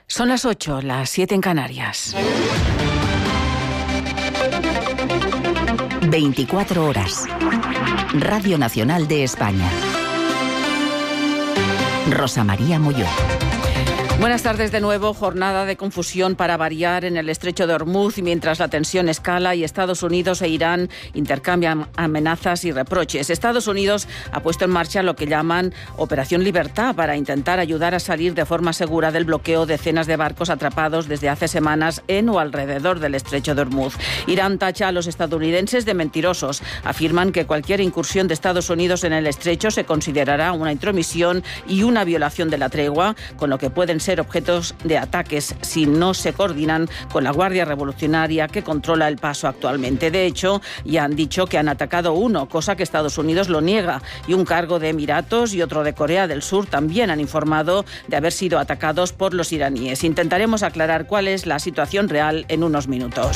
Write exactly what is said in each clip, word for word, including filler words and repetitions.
Son las ocho, las siete en Canarias. veinticuatro horas. Radio Nacional de España. Rosa María Molló. Buenas tardes de nuevo. Jornada de confusión para variar en el estrecho de Hormuz mientras la tensión escala y Estados Unidos e Irán intercambian amenazas y reproches. Estados Unidos ha puesto en marcha lo que llaman Operación Libertad para intentar ayudar a salir de forma segura del bloqueo de decenas de barcos atrapados desde hace semanas en o alrededor del estrecho de Hormuz. Irán tacha a los estadounidenses de mentirosos. Afirman que cualquier incursión de Estados Unidos en el estrecho se considerará una intromisión y una violación de la tregua, con lo que pueden ser objetos de ataques si no se coordinan con la Guardia Revolucionaria que controla el paso actualmente. De hecho, ya han dicho que han atacado uno, cosa que Estados Unidos lo niega, y un cargo de Emiratos y otro de Corea del Sur también han informado de haber sido atacados por los iraníes. Intentaremos aclarar cuál es la situación real en unos minutos.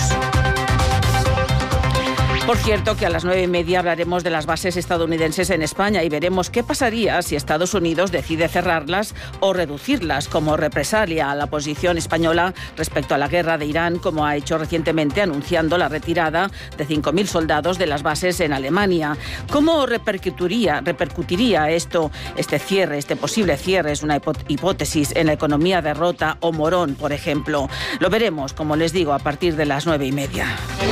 Por cierto, que a las nueve y media hablaremos de las bases estadounidenses en España y veremos qué pasaría si Estados Unidos decide cerrarlas o reducirlas como represalia a la posición española respecto a la guerra de Irán, como ha hecho recientemente anunciando la retirada de cinco mil soldados de las bases en Alemania. ¿Cómo repercutiría, repercutiría esto, este cierre, este posible cierre, es una hipótesis, en la economía de Rota o Morón, por ejemplo? Lo veremos, como les digo, a partir de las nueve y media.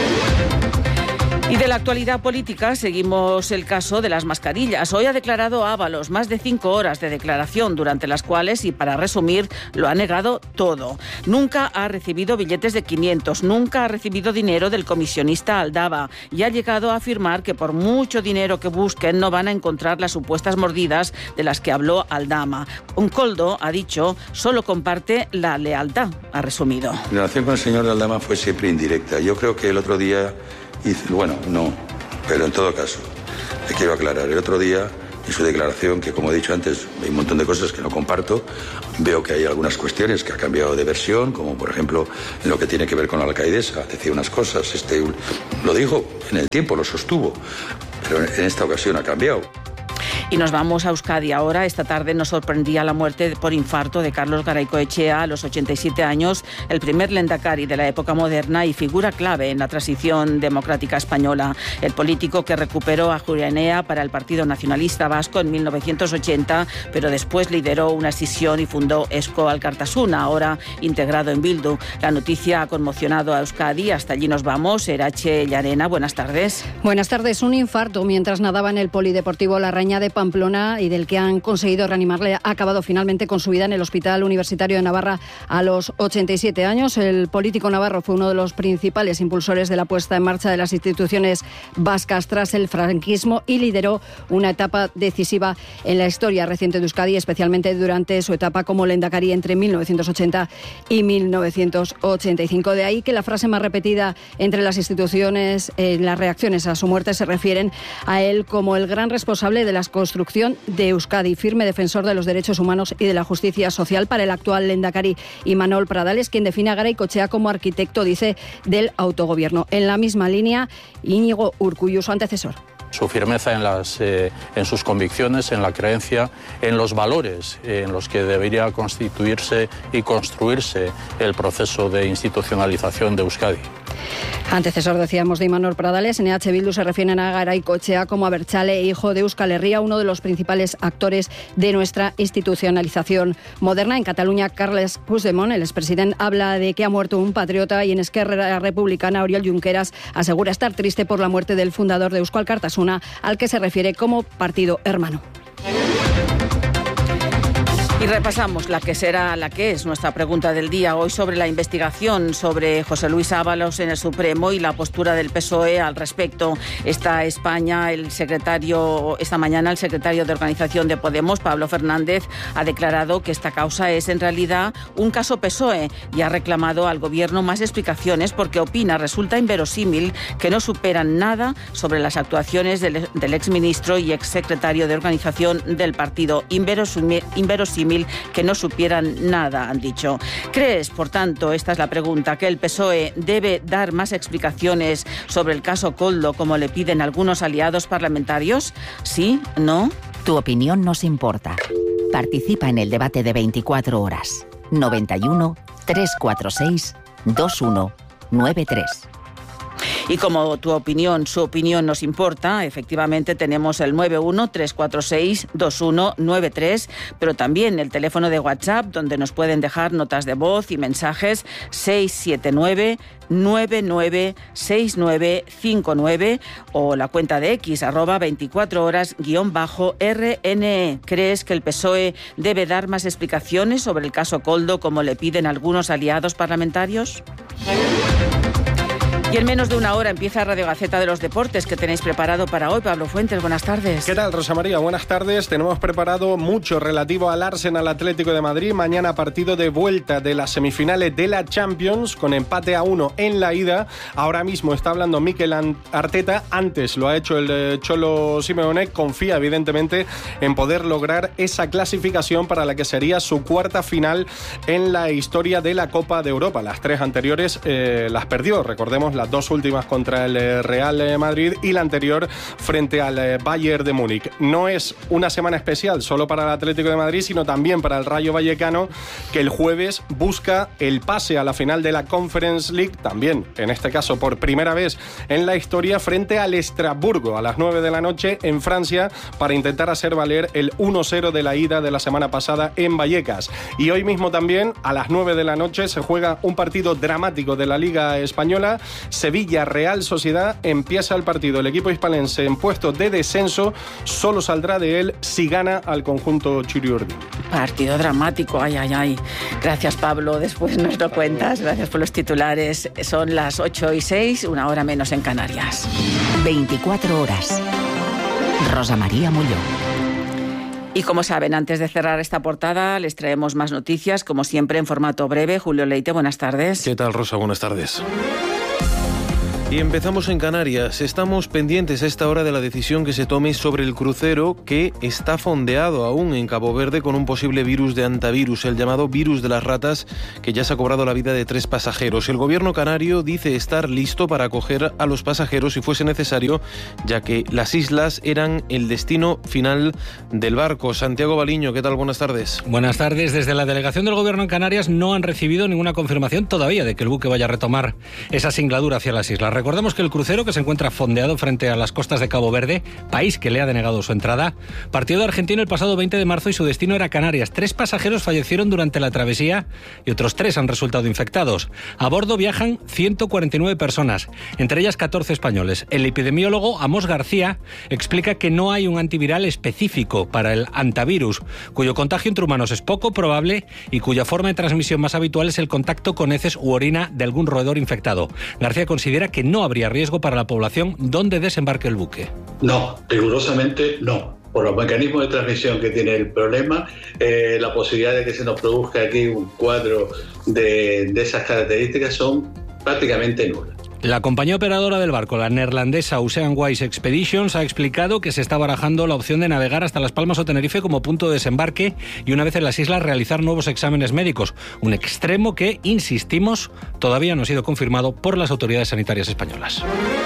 Y de la actualidad política seguimos el caso de las mascarillas. Hoy ha declarado Ábalos, más de cinco horas de declaración, durante las cuales, y para resumir, lo ha negado todo. Nunca ha recibido billetes de quinientos, nunca ha recibido dinero del comisionista Aldaba y ha llegado a afirmar que por mucho dinero que busquen no van a encontrar las supuestas mordidas de las que habló Aldama. Un Coldo, ha dicho, solo comparte la lealtad, ha resumido. La relación con el señor Aldama fue siempre indirecta. Yo creo que el otro día... Bueno, no, pero en todo caso, le quiero aclarar, el otro día en su declaración, que como he dicho antes, hay un montón de cosas que no comparto, veo que hay algunas cuestiones que ha cambiado de versión, como por ejemplo en lo que tiene que ver con la alcaidesa, decía unas cosas, este lo dijo en el tiempo, lo sostuvo, pero en esta ocasión ha cambiado. Y nos vamos a Euskadi ahora. Esta tarde nos sorprendía la muerte por infarto de Carlos Garaikoetxea a los ochenta y siete años, el primer lehendakari de la época moderna y figura clave en la transición democrática española. El político que recuperó a Ajuria Enea para el Partido Nacionalista Vasco en mil novecientos ochenta, pero después lideró una escisión y fundó Eusko Alkartasuna, ahora integrado en Bildu. La noticia ha conmocionado a Euskadi. Hasta allí nos vamos. Erache Llarena, buenas tardes. Buenas tardes. Un infarto mientras nadaba en el Polideportivo La Raña de Pamplona y del que han conseguido reanimarle, ha acabado finalmente con su vida en el Hospital Universitario de Navarra a los ochenta y siete años. El político navarro fue uno de los principales impulsores de la puesta en marcha de las instituciones vascas tras el franquismo y lideró una etapa decisiva en la historia reciente de Euskadi, especialmente durante su etapa como lehendakari entre mil novecientos ochenta y mil novecientos ochenta y cinco. De ahí que la frase más repetida entre las instituciones en eh, las reacciones a su muerte se refieren a él como el gran responsable de las construcción de Euskadi, firme defensor de los derechos humanos y de la justicia social para el actual lehendakari Imanol Pradales, quien define a Garaikoetxea como arquitecto, dice, del autogobierno. En la misma línea, Íñigo Urkullu, su antecesor. Su firmeza en, las, eh, en sus convicciones, en la creencia, en los valores eh, en los que debería constituirse y construirse el proceso de institucionalización de Euskadi. Antecesor, decíamos, de Imanol Pradales. En E H Bildu se refieren a Garaikoetxea como abertzale, hijo de Euskal Herria, uno de los principales actores de nuestra institucionalización moderna. En Cataluña, Carles Puigdemont, el expresidente, habla de que ha muerto un patriota, y en Esquerra Republicana, Oriol Junqueras asegura estar triste por la muerte del fundador de Eusko Alkartasuna, al que se refiere como partido hermano. Y repasamos la que será, la que es nuestra pregunta del día hoy sobre la investigación sobre José Luis Ábalos en el Supremo y la postura del P S O E al respecto. Está España, el secretario, esta mañana el secretario de Organización de Podemos, Pablo Fernández, ha declarado que esta causa es en realidad un caso P S O E y ha reclamado al Gobierno más explicaciones porque opina resulta inverosímil que no superan nada sobre las actuaciones del, del exministro y exsecretario de Organización del partido. Inverosímil, inverosímil que no supieran nada, han dicho. ¿Crees, por tanto, esta es la pregunta, que el P S O E debe dar más explicaciones sobre el caso Koldo, como le piden algunos aliados parlamentarios? ¿Sí? ¿No? Tu opinión nos importa. Participa en el debate de veinticuatro horas. noventa y uno, trescientos cuarenta y seis, veintiuno noventa y tres. Y como tu opinión, su opinión nos importa, efectivamente tenemos el nueve uno, tres cuatro seis, dos uno nueve tres, pero también el teléfono de WhatsApp, donde nos pueden dejar notas de voz y mensajes, seis siete nueve, nueve nueve seis nueve cinco nueve, o la cuenta de X, arroba veinticuatro horas guión bajo R N E. ¿Crees que el P S O E debe dar más explicaciones sobre el caso Koldo, como le piden algunos aliados parlamentarios? Y en menos de una hora empieza Radio Gaceta de los Deportes, que tenéis preparado para hoy. Pablo Fuentes, buenas tardes. ¿Qué tal, Rosa María? Buenas tardes. Tenemos preparado mucho relativo al Arsenal Atlético de Madrid. Mañana partido de vuelta de las semifinales de la Champions, con empate a uno en la ida. Ahora mismo está hablando Mikel Arteta. Antes lo ha hecho el Cholo Simeone. Confía, evidentemente, en poder lograr esa clasificación para la que sería su cuarta final en la historia de la Copa de Europa. Las tres anteriores eh, las perdió. Recordemos las dos últimas contra el Real Madrid y la anterior frente al Bayern de Múnich. No es una semana especial solo para el Atlético de Madrid, sino también para el Rayo Vallecano, que el jueves busca el pase a la final de la Conference League, también, en este caso, por primera vez en la historia, frente al Estrasburgo a las nueve de la noche en Francia, para intentar hacer valer el uno cero de la ida de la semana pasada en Vallecas. Y hoy mismo también, a las nueve de la noche, se juega un partido dramático de la Liga Española. Sevilla Real Sociedad, empieza el partido. El equipo hispalense, en puestos de descenso, solo saldrá de él si gana al conjunto churiurdin. Partido dramático, ay, ay, ay. Gracias, Pablo, después nos lo cuentas. Gracias por los titulares. Son las ocho y seis, una hora menos en Canarias. veinticuatro horas. Rosa María Mulló. Y como saben, antes de cerrar esta portada, les traemos más noticias, como siempre, en formato breve. Julio Leite, buenas tardes. ¿Qué tal, Rosa? Buenas tardes. Y empezamos en Canarias. Estamos pendientes a esta hora de la decisión que se tome sobre el crucero que está fondeado aún en Cabo Verde con un posible virus de hantavirus, el llamado virus de las ratas, que ya se ha cobrado la vida de tres pasajeros. El gobierno canario dice estar listo para acoger a los pasajeros si fuese necesario, ya que las islas eran el destino final del barco. Santiago Baliño, ¿qué tal? Buenas tardes. Buenas tardes. Desde la delegación del gobierno en Canarias no han recibido ninguna confirmación todavía de que el buque vaya a retomar esa singladura hacia las islas. Recordemos que el crucero, que se encuentra fondeado frente a las costas de Cabo Verde, país que le ha denegado su entrada, partió de Argentina el pasado veinte de marzo y su destino era Canarias. Tres pasajeros fallecieron durante la travesía y otros tres han resultado infectados. A bordo viajan ciento cuarenta y nueve personas, entre ellas catorce españoles. El epidemiólogo Amos García explica que no hay un antiviral específico para el hantavirus, cuyo contagio entre humanos es poco probable y cuya forma de transmisión más habitual es el contacto con heces u orina de algún roedor infectado. García considera que no habría riesgo para la población donde desembarque el buque. No, rigurosamente no. Por los mecanismos de transmisión que tiene el problema, eh, la posibilidad de que se nos produzca aquí un cuadro de, de esas características son prácticamente nulas. La compañía operadora del barco, la neerlandesa Ocean Wise Expeditions, ha explicado que se está barajando la opción de navegar hasta Las Palmas o Tenerife como punto de desembarque y, una vez en las islas, realizar nuevos exámenes médicos. Un extremo que, insistimos, todavía no ha sido confirmado por las autoridades sanitarias españolas.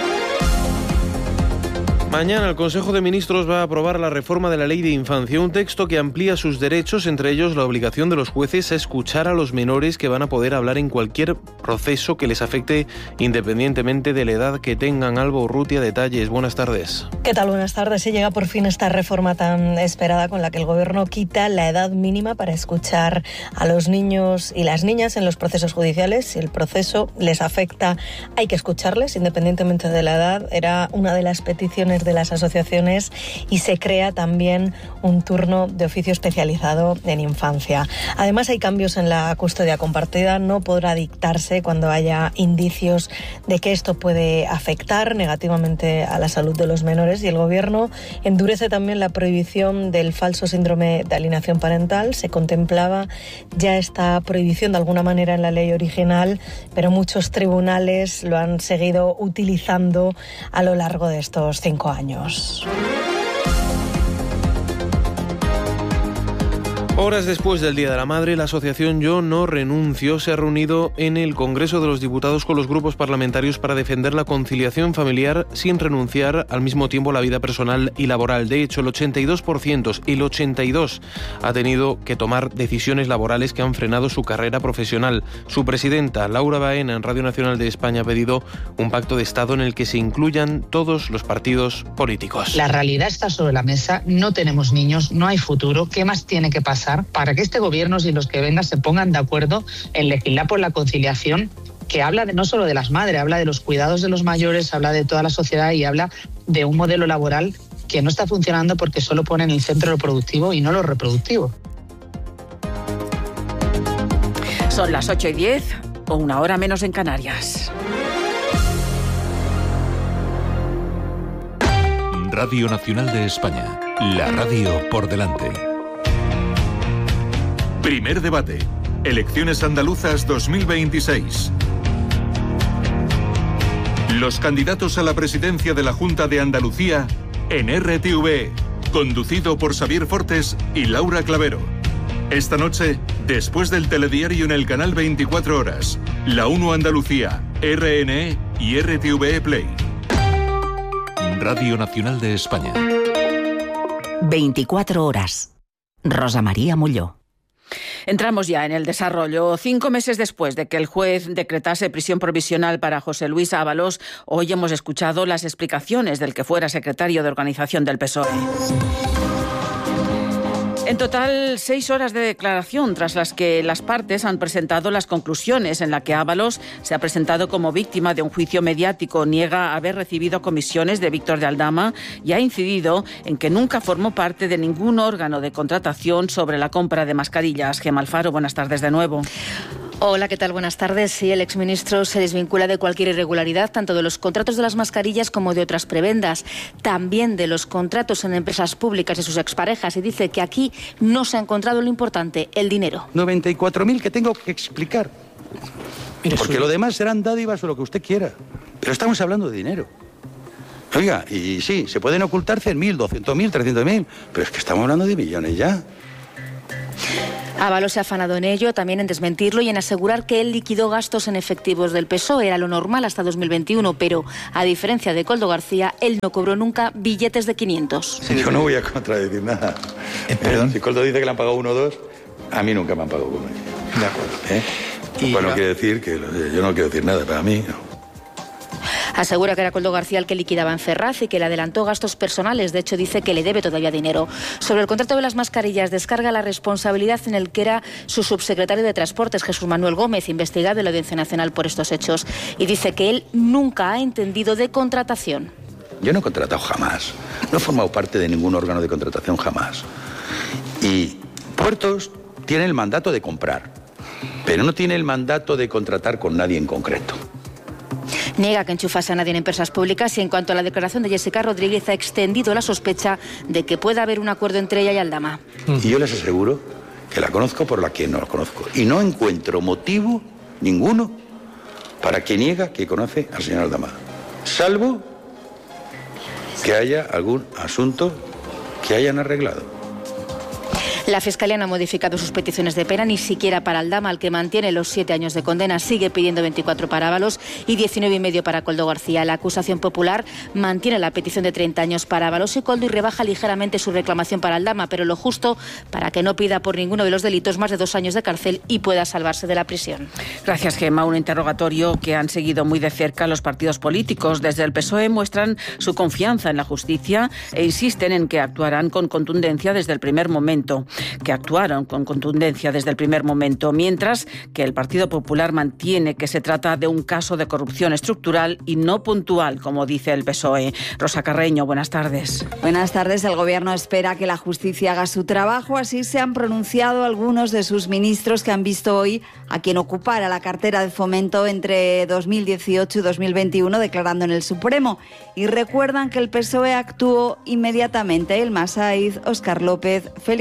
Mañana el Consejo de Ministros va a aprobar la reforma de la Ley de Infancia, un texto que amplía sus derechos, entre ellos la obligación de los jueces a escuchar a los menores, que van a poder hablar en cualquier proceso que les afecte independientemente de la edad que tengan. Alba Urrutia, detalles. Buenas tardes. ¿Qué tal? Buenas tardes. Se llega por fin esta reforma tan esperada, con la que el Gobierno quita la edad mínima para escuchar a los niños y las niñas en los procesos judiciales. Si el proceso les afecta, hay que escucharles independientemente de la edad. Era una de las peticiones de las asociaciones, y se crea también un turno de oficio especializado en infancia. Además, hay cambios en la custodia compartida. No podrá dictarse cuando haya indicios de que esto puede afectar negativamente a la salud de los menores, y el Gobierno endurece también la prohibición del falso síndrome de alienación parental. Se contemplaba ya esta prohibición de alguna manera en la ley original, pero muchos tribunales lo han seguido utilizando a lo largo de estos cinco años. Horas después del Día de la Madre, la asociación Yo No Renuncio se ha reunido en el Congreso de los Diputados con los grupos parlamentarios para defender la conciliación familiar sin renunciar al mismo tiempo a la vida personal y laboral. De hecho, el ochenta y dos por ciento, el ochenta y dos por ciento ha tenido que tomar decisiones laborales que han frenado su carrera profesional. Su presidenta, Laura Baena, en Radio Nacional de España, ha pedido un pacto de Estado en el que se incluyan todos los partidos políticos. La realidad está sobre la mesa, no tenemos niños, no hay futuro. ¿Qué más tiene que pasar para que este gobierno y los que vengan se pongan de acuerdo en legislar por la conciliación, que habla de, no solo de las madres, habla de los cuidados de los mayores, habla de toda la sociedad y habla de un modelo laboral que no está funcionando porque solo pone en el centro lo productivo y no lo reproductivo? Son las ocho y diez o una hora menos en Canarias. Radio Nacional de España, la radio por delante. Primer debate. Elecciones andaluzas dos mil veintiséis. Los candidatos a la presidencia de la Junta de Andalucía en R T V E, conducido por Xavier Fortes y Laura Clavero. Esta noche, después del telediario en el canal veinticuatro horas, La uno Andalucía, R N E y R T V E Play. Radio Nacional de España. veinticuatro horas. Rosa María Molló. Entramos ya en el desarrollo. Cinco meses después de que el juez decretase prisión provisional para José Luis Ábalos, hoy hemos escuchado las explicaciones del que fuera secretario de organización del P S O E. En total, seis horas de declaración, tras las que las partes han presentado las conclusiones, en la que Ábalos se ha presentado como víctima de un juicio mediático, niega haber recibido comisiones de Víctor de Aldama y ha incidido en que nunca formó parte de ningún órgano de contratación sobre la compra de mascarillas. Gemma Alfaro, buenas tardes de nuevo. Hola, ¿qué tal? Buenas tardes. Sí, el exministro se desvincula de cualquier irregularidad, tanto de los contratos de las mascarillas como de otras prebendas, también de los contratos en empresas públicas de sus exparejas, y dice que aquí no se ha encontrado lo importante, el dinero. noventa y cuatro mil que tengo que explicar. Mire, porque su... lo demás serán dádivas o lo que usted quiera. Pero estamos hablando de dinero. Oiga, y sí, se pueden ocultar cien mil, doscientos mil, trescientos mil, pero es que estamos hablando de millones ya. Ábalos se ha afanado en ello, también en desmentirlo y en asegurar que él liquidó gastos en efectivos del P S O E. Era lo normal hasta dos mil veintiuno, pero a diferencia de Koldo García, él no cobró nunca billetes de quinientos. Sí, yo no voy a contradecir nada. Eh, ¿Perdón? Si Koldo dice que le han pagado uno o dos, a mí nunca me han pagado uno. De acuerdo. ¿Eh? Y bueno, no quiere decir que yo no quiero decir nada, para mí no. Asegura que era Koldo García el que liquidaba en Ferraz y que le adelantó gastos personales. De hecho, dice que le debe todavía dinero. Sobre el contrato de las mascarillas, descarga la responsabilidad en el que era su subsecretario de Transportes, Jesús Manuel Gómez, investigado en la Audiencia Nacional por estos hechos. Y dice que él nunca ha entendido de contratación. Yo no he contratado jamás. No he formado parte de ningún órgano de contratación jamás. Y Puertos tiene el mandato de comprar, pero no tiene el mandato de contratar con nadie en concreto. Niega que enchufase a nadie en empresas públicas y en cuanto a la declaración de Jessica Rodríguez ha extendido la sospecha de que pueda haber un acuerdo entre ella y Aldama. Y yo les aseguro que la conozco por la que no la conozco. Y no encuentro motivo ninguno para que niega que conoce al señor Aldama. Salvo que haya algún asunto que hayan arreglado. La Fiscalía no ha modificado sus peticiones de pena, ni siquiera para Aldama, al que mantiene los siete años de condena. Sigue pidiendo veinticuatro para Ábalos y diecinueve y medio para Koldo García. La acusación popular mantiene la petición de treinta años para Ábalos y Koldo y rebaja ligeramente su reclamación para Aldama, pero lo justo para que no pida por ninguno de los delitos más de dos años de cárcel y pueda salvarse de la prisión. Gracias, Gemma. Un interrogatorio que han seguido muy de cerca los partidos políticos. Desde el P S O E muestran su confianza en la justicia e insisten en que actuarán con contundencia desde el primer momento. que actuaron con contundencia desde el primer momento, mientras que el Partido Popular mantiene que se trata de un caso de corrupción estructural y no puntual, como dice el P S O E. Rosa Carreño, buenas tardes. Buenas tardes. El Gobierno espera que la justicia haga su trabajo. Así se han pronunciado algunos de sus ministros que han visto hoy a quien ocupara la cartera de Fomento entre dos mil dieciocho y dos mil veintiuno, declarando en el Supremo. Y recuerdan que el P S O E actuó inmediatamente. El Masaiz, Óscar López, Félix Bolaños.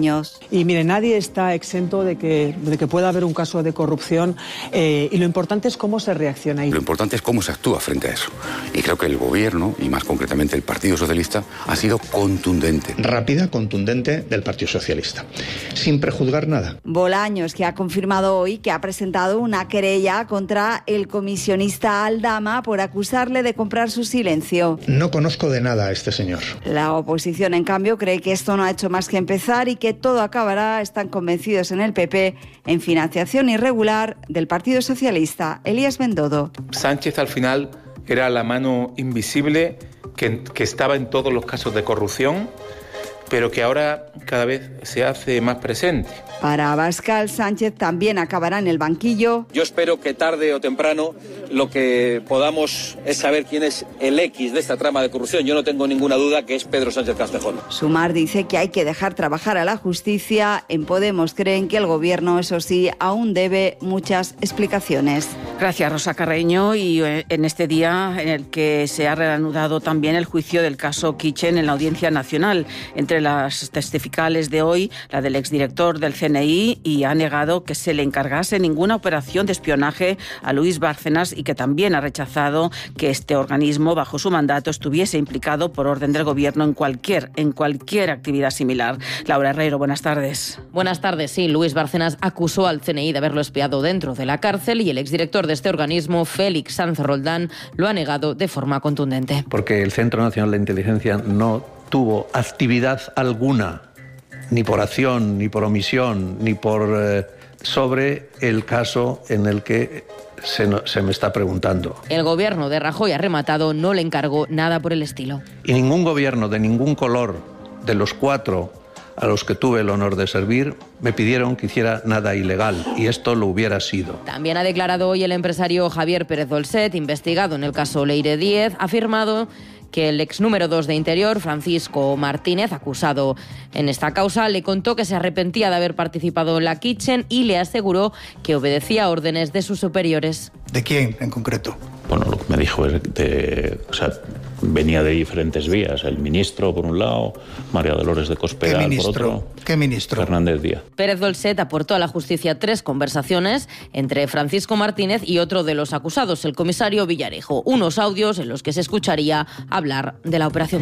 años. Y mire, nadie está exento de que, de que pueda haber un caso de corrupción eh, y lo importante es cómo se reacciona ahí. Lo importante es cómo se actúa frente a eso. Y creo que el gobierno, y más concretamente el Partido Socialista, ha sido contundente. Rápida, contundente del Partido Socialista, sin prejuzgar nada. Bolaños, que ha confirmado hoy que ha presentado una querella contra el comisionista Aldama por acusarle de comprar su silencio. No conozco de nada a este señor. La oposición, en cambio, cree que esto no ha hecho más que empezar y que todo acabará, están convencidos en el P P, en financiación irregular del Partido Socialista. Elías Bendodo. Sánchez al final era la mano invisible que, que estaba en todos los casos de corrupción, pero que ahora cada vez se hace más presente. Para Abascal, Sánchez también acabará en el banquillo. Yo espero que tarde o temprano lo que podamos es saber quién es el X de esta trama de corrupción. Yo no tengo ninguna duda que es Pedro Sánchez Castejón. Sumar dice que hay que dejar trabajar a la justicia. En Podemos creen que el gobierno, eso sí, aún debe muchas explicaciones. Gracias, Rosa Carreño. Y en este día en el que se ha reanudado también el juicio del caso Kitchen en la Audiencia Nacional. Entre las testificales de hoy, la del exdirector del C N I, y ha negado que se le encargase ninguna operación de espionaje a Luis Bárcenas y que también ha rechazado que este organismo, bajo su mandato, estuviese implicado por orden del Gobierno en cualquier, en cualquier actividad similar. Laura Herrero, buenas tardes. Buenas tardes. Sí, Luis Bárcenas acusó al C N I de haberlo espiado dentro de la cárcel y el exdirector de este organismo, Félix Sanz Roldán, lo ha negado de forma contundente. Porque el Centro Nacional de Inteligencia no tuvo actividad alguna, ni por acción, ni por omisión, ni por eh, sobre el caso en el que se, no, se me está preguntando. El gobierno de Rajoy ha rematado, no le encargó nada por el estilo. Y ningún gobierno de ningún color de los cuatro a los que tuve el honor de servir me pidieron que hiciera nada ilegal, y esto lo hubiera sido. También ha declarado hoy el empresario Javier Pérez Dolcet, investigado en el caso Leire Díez, ha afirmado que el ex número dos de Interior, Francisco Martínez, acusado en esta causa, le contó que se arrepentía de haber participado en la Kitchen y le aseguró que obedecía órdenes de sus superiores. ¿De quién en concreto? Bueno, lo que me dijo es de, o sea, venía de diferentes vías. El ministro, por un lado, María Dolores de Cospedal, por otro. ¿Qué ministro? Fernández Díaz. Pérez Dolcet aportó a la justicia tres conversaciones entre Francisco Martínez y otro de los acusados, el comisario Villarejo. Unos audios en los que se escucharía hablar de la operación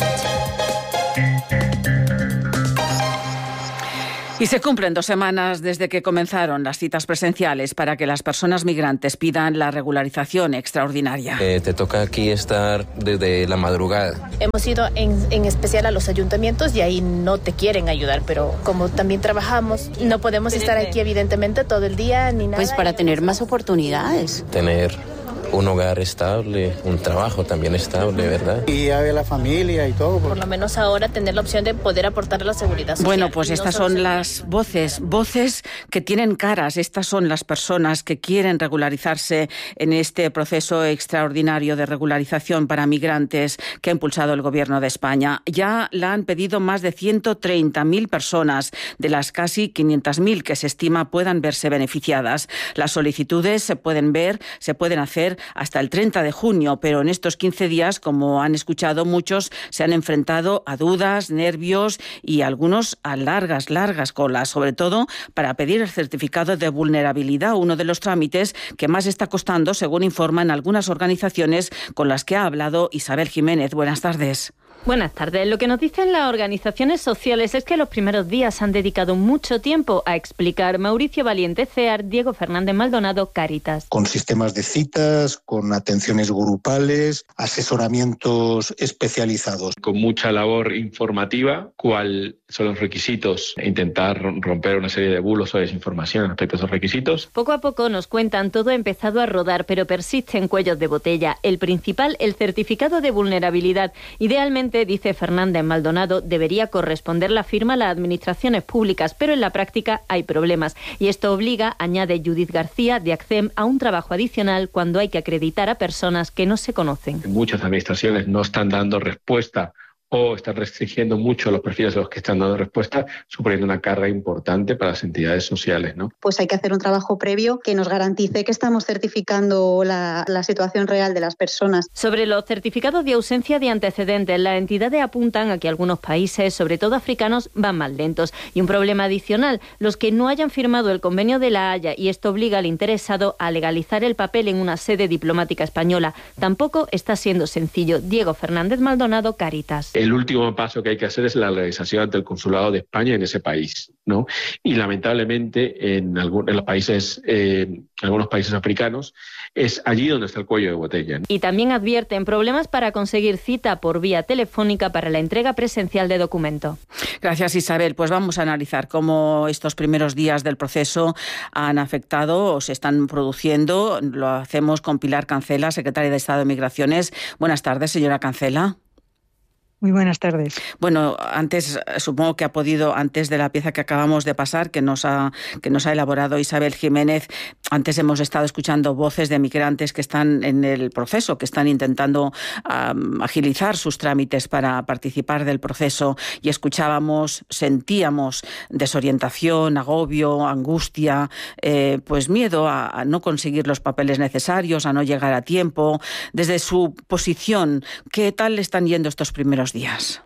Kitchen. Y se cumplen dos semanas desde que comenzaron las citas presenciales para que las personas migrantes pidan la regularización extraordinaria. Eh, te toca aquí estar desde la madrugada. Hemos ido en, en especial a los ayuntamientos y ahí no te quieren ayudar, pero como también trabajamos, no podemos estar aquí evidentemente todo el día ni nada. Pues para tener más oportunidades. Tener un hogar estable, un trabajo también estable, ¿verdad? Y ya ve la familia y todo. Por lo menos ahora tener la opción de poder aportar a la seguridad social. Bueno, pues estas son las voces, voces que tienen caras. Estas son las personas que quieren regularizarse en este proceso extraordinario de regularización para migrantes que ha impulsado el Gobierno de España. Ya la han pedido más de ciento treinta mil personas, de las casi quinientas mil que se estima puedan verse beneficiadas. Las solicitudes se pueden ver, se pueden hacer hasta el treinta de junio, pero en estos quince días, como han escuchado, muchos se han enfrentado a dudas, nervios y algunos a largas, largas colas, sobre todo para pedir el certificado de vulnerabilidad, uno de los trámites que más está costando, según informan algunas organizaciones con las que ha hablado Isabel Jiménez. Buenas tardes. Buenas tardes. Lo que nos dicen las organizaciones sociales es que los primeros días han dedicado mucho tiempo a explicar. Mauricio Valiente, C E A R, Diego Fernández Maldonado, Cáritas. Con sistemas de citas, con atenciones grupales, asesoramientos especializados. Con mucha labor informativa, cuál son los requisitos e intentar romper una serie de bulos o desinformación respecto a esos requisitos. Poco a poco, nos cuentan, todo ha empezado a rodar, pero persisten cuellos de botella. El principal, el certificado de vulnerabilidad. Idealmente, dice Fernández Maldonado, debería corresponder la firma a las administraciones públicas, pero en la práctica hay problemas. Y esto obliga, añade Judith García, de ACCEM, a un trabajo adicional cuando hay que acreditar a personas que no se conocen. Muchas administraciones no están dando respuesta o están restringiendo mucho los perfiles a los que están dando respuesta, suponiendo una carga importante para las entidades sociales, ¿no? Pues hay que hacer un trabajo previo que nos garantice que estamos certificando la, la situación real de las personas. Sobre los certificados de ausencia de antecedentes, las entidades apuntan a que algunos países, sobre todo africanos, van más lentos. Y un problema adicional, los que no hayan firmado el convenio de La Haya, y esto obliga al interesado a legalizar el papel en una sede diplomática española. Tampoco está siendo sencillo. Diego Fernández Maldonado, Cáritas. El último paso que hay que hacer es la legalización ante el Consulado de España en ese país, ¿no? Y lamentablemente en, algún, en los países, eh, algunos países africanos, es allí donde está el cuello de botella, ¿no? Y también advierten problemas para conseguir cita por vía telefónica para la entrega presencial de documento. Gracias, Isabel. Pues vamos a analizar cómo estos primeros días del proceso han afectado o se están produciendo. Lo hacemos con Pilar Cancela, secretaria de Estado de Migraciones. Buenas tardes, señora Cancela. Muy buenas tardes. Bueno, antes, supongo que ha podido, antes de la pieza que acabamos de pasar, que nos ha, que nos ha elaborado Isabel Jiménez, antes hemos estado escuchando voces de migrantes que están en el proceso, que están intentando um, agilizar sus trámites para participar del proceso, y escuchábamos, sentíamos desorientación, agobio, angustia, eh, pues miedo a, a no conseguir los papeles necesarios, a no llegar a tiempo. Desde su posición, ¿qué tal le están yendo estos primeros días?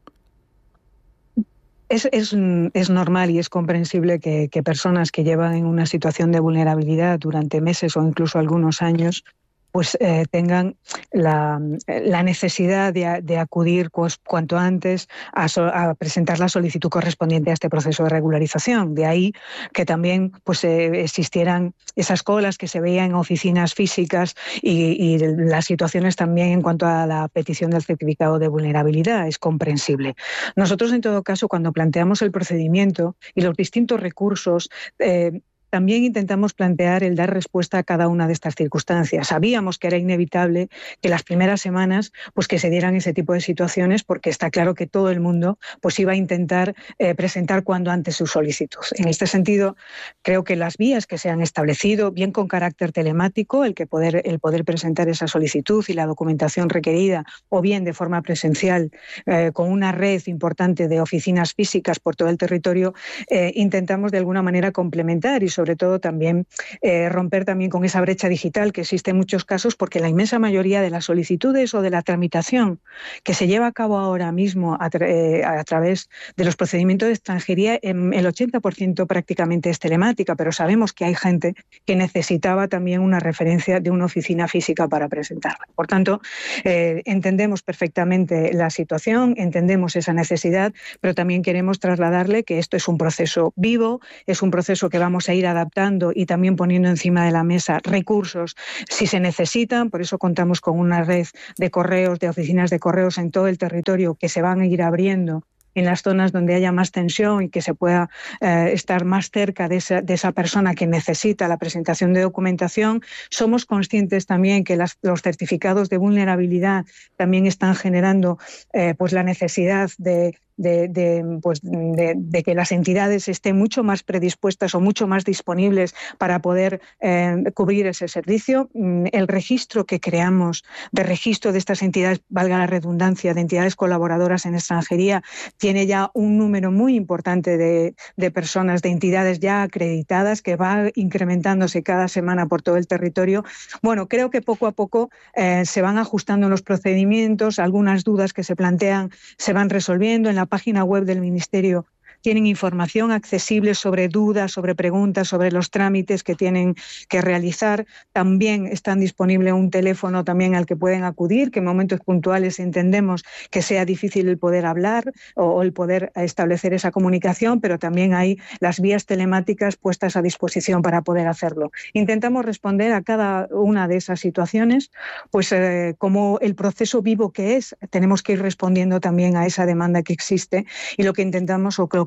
Es, es, es normal y es comprensible que, que personas que llevan en una situación de vulnerabilidad durante meses o incluso algunos años pues eh, tengan la, la necesidad de, de acudir pues, cuanto antes a, so, a presentar la solicitud correspondiente a este proceso de regularización. De ahí que también pues, eh, existieran esas colas que se veían en oficinas físicas y, y las situaciones también en cuanto a la petición del certificado de vulnerabilidad. Es comprensible. Nosotros, en todo caso, cuando planteamos el procedimiento y los distintos recursos, eh, también intentamos plantear el dar respuesta a cada una de estas circunstancias. Sabíamos que era inevitable que las primeras semanas pues que se dieran ese tipo de situaciones, porque está claro que todo el mundo pues iba a intentar eh, presentar cuando antes su solicitud. En este sentido, creo que las vías que se han establecido, bien con carácter telemático, el que poder el poder presentar esa solicitud y la documentación requerida, o bien de forma presencial eh, con una red importante de oficinas físicas por todo el territorio, eh, intentamos de alguna manera complementar y sobre sobre todo también eh, romper también con esa brecha digital que existe en muchos casos, porque la inmensa mayoría de las solicitudes o de la tramitación que se lleva a cabo ahora mismo a, tra eh, a través de los procedimientos de extranjería, en el ochenta por ciento prácticamente es telemática, pero sabemos que hay gente que necesitaba también una referencia de una oficina física para presentarla. Por tanto, eh, entendemos perfectamente la situación, entendemos esa necesidad, pero también queremos trasladarle que esto es un proceso vivo, es un proceso que vamos a ir adaptando y también poniendo encima de la mesa recursos si se necesitan. Por eso contamos con una red de correos, de oficinas de correos en todo el territorio que se van a ir abriendo en las zonas donde haya más tensión y que se pueda eh, estar más cerca de esa, de esa persona que necesita la presentación de documentación. Somos conscientes también que las, los certificados de vulnerabilidad también están generando eh, pues la necesidad de De, de, pues de, de que las entidades estén mucho más predispuestas o mucho más disponibles para poder eh, cubrir ese servicio. El registro que creamos, de registro de estas entidades, valga la redundancia, de entidades colaboradoras en extranjería, tiene ya un número muy importante de, de personas, de entidades ya acreditadas, que va incrementándose cada semana por todo el territorio. Bueno, creo que poco a poco eh, se van ajustando los procedimientos, algunas dudas que se plantean se van resolviendo. En la página web del Ministerio tienen información accesible sobre dudas, sobre preguntas, sobre los trámites que tienen que realizar. También está disponible un teléfono también al que pueden acudir, que en momentos puntuales entendemos que sea difícil el poder hablar o, o el poder establecer esa comunicación, pero también hay las vías telemáticas puestas a disposición para poder hacerlo. Intentamos responder a cada una de esas situaciones, pues eh, como el proceso vivo que es, tenemos que ir respondiendo también a esa demanda que existe, y lo que intentamos o lo que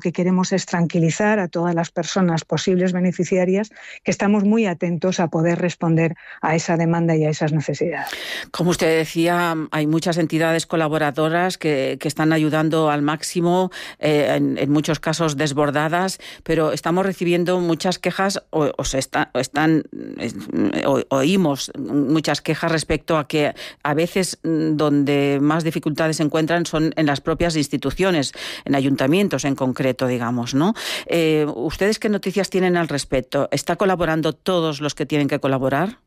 que queremos es tranquilizar a todas las personas posibles beneficiarias que estamos muy atentos a poder responder a esa demanda y a esas necesidades. Como usted decía, hay muchas entidades colaboradoras que, que están ayudando al máximo, eh, en, en muchos casos desbordadas, pero estamos recibiendo muchas quejas o, o se está, o están o, oímos muchas quejas respecto a que a veces donde más dificultades se encuentran son en las propias instituciones, en ayuntamientos en concreto, digamos, ¿no? Eh, ¿Ustedes qué noticias tienen al respecto? ¿Está colaborando todos los que tienen que colaborar?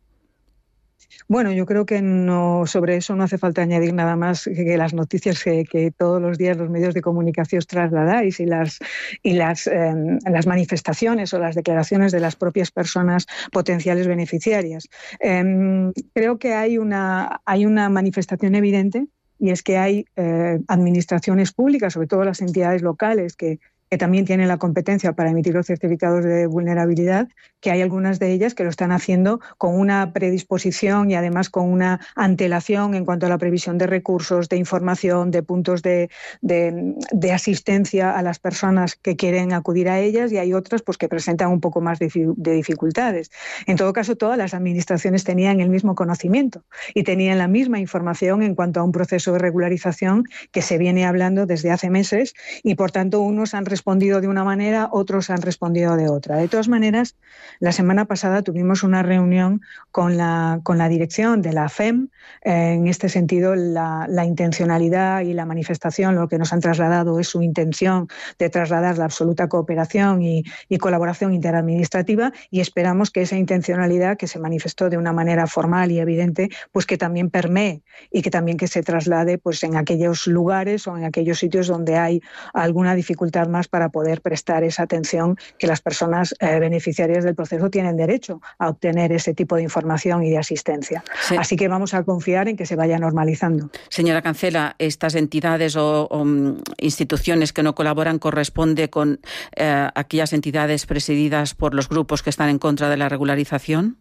Bueno, yo creo que no, sobre eso no hace falta añadir nada más que, que las noticias que, que todos los días los medios de comunicación trasladáis y las y las, eh, las manifestaciones o las declaraciones de las propias personas potenciales beneficiarias. Eh, creo que hay una, hay una manifestación evidente, y es que hay eh, administraciones públicas, sobre todo las entidades locales, que que también tienen la competencia para emitir los certificados de vulnerabilidad, que hay algunas de ellas que lo están haciendo con una predisposición y además con una antelación en cuanto a la previsión de recursos, de información, de puntos de, de, de asistencia a las personas que quieren acudir a ellas, y hay otras pues, que presentan un poco más de, de dificultades. En todo caso, todas las administraciones tenían el mismo conocimiento y tenían la misma información en cuanto a un proceso de regularización que se viene hablando desde hace meses, y por tanto unos han respondido respondido de una manera, otros han respondido de otra. De todas maneras, la semana pasada tuvimos una reunión con la, con la dirección de la F E M. Eh, en este sentido, la, la intencionalidad y la manifestación, lo que nos han trasladado es su intención de trasladar la absoluta cooperación y, y colaboración interadministrativa, y esperamos que esa intencionalidad, que se manifestó de una manera formal y evidente, pues que también permee y que también que se traslade pues, en aquellos lugares o en aquellos sitios donde hay alguna dificultad más para poder prestar esa atención que las personas eh, beneficiarias del proceso tienen derecho a obtener ese tipo de información y de asistencia. Sí. Así que vamos a confiar en que se vaya normalizando. Señora Cancela, ¿estas entidades o, o instituciones que no colaboran corresponde con eh, aquellas entidades presididas por los grupos que están en contra de la regularización?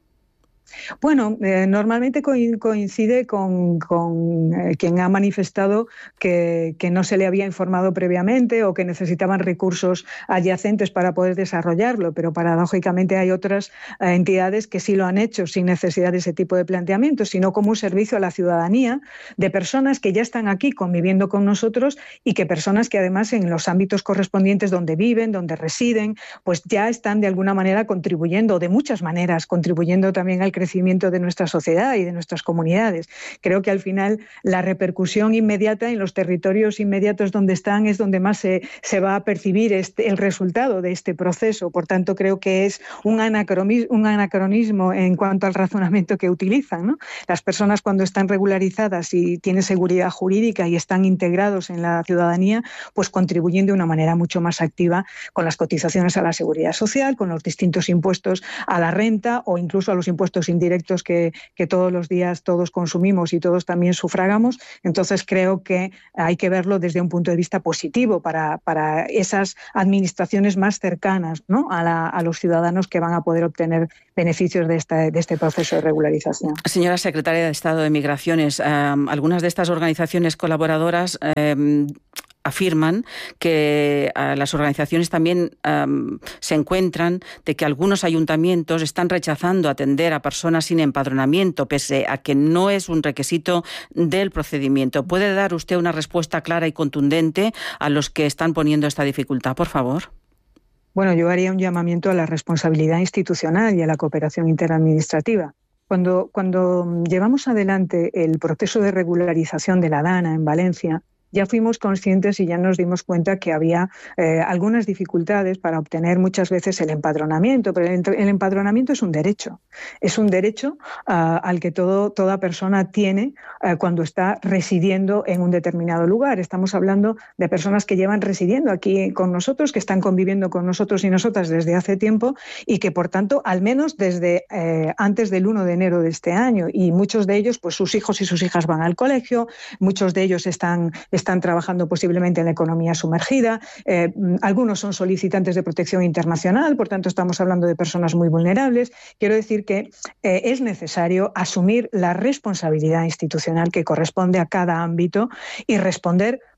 Bueno, eh, normalmente coincide con, con eh, quien ha manifestado que, que no se le había informado previamente o que necesitaban recursos adyacentes para poder desarrollarlo, pero paradójicamente hay otras eh, entidades que sí lo han hecho sin necesidad de ese tipo de planteamientos, sino como un servicio a la ciudadanía de personas que ya están aquí conviviendo con nosotros y que personas que además en los ámbitos correspondientes donde viven, donde residen, pues ya están de alguna manera contribuyendo, de muchas maneras, contribuyendo también al crecimiento de nuestra sociedad y de nuestras comunidades. Creo que al final la repercusión inmediata en los territorios inmediatos donde están es donde más se, se va a percibir este, el resultado de este proceso. Por tanto, creo que es un anacronismo, un anacronismo en cuanto al razonamiento que utilizan, ¿no? Las personas cuando están regularizadas y tienen seguridad jurídica y están integrados en la ciudadanía, pues contribuyen de una manera mucho más activa con las cotizaciones a la seguridad social, con los distintos impuestos a la renta o incluso a los impuestos indirectos que, que todos los días todos consumimos y todos también sufragamos. Entonces creo que hay que verlo desde un punto de vista positivo para, para esas administraciones más cercanas, ¿no? a, la, a los ciudadanos que van a poder obtener beneficios de, esta, de este proceso de regularización. Señora Secretaria de Estado de Migraciones, eh, algunas de estas organizaciones colaboradoras eh, afirman que uh, las organizaciones también um, se encuentran de que algunos ayuntamientos están rechazando atender a personas sin empadronamiento, pese a que no es un requisito del procedimiento. ¿Puede dar usted una respuesta clara y contundente a los que están poniendo esta dificultad, por favor? Bueno, yo haría un llamamiento a la responsabilidad institucional y a la cooperación interadministrativa. Cuando, cuando llevamos adelante el proceso de regularización de la DANA en Valencia, ya fuimos conscientes y ya nos dimos cuenta que había eh, algunas dificultades para obtener muchas veces el empadronamiento, pero el, el empadronamiento es un derecho, es un derecho uh, al que todo, toda persona tiene uh, cuando está residiendo en un determinado lugar. Estamos hablando de personas que llevan residiendo aquí con nosotros, que están conviviendo con nosotros y nosotras desde hace tiempo y que, por tanto, al menos desde eh, antes del primero de enero de este año, y muchos de ellos, pues sus hijos y sus hijas van al colegio, muchos de ellos están están trabajando posiblemente en la economía sumergida, eh, algunos son solicitantes de protección internacional, por tanto estamos hablando de personas muy vulnerables. Quiero decir que eh, es necesario asumir la responsabilidad institucional que corresponde a cada ámbito y responder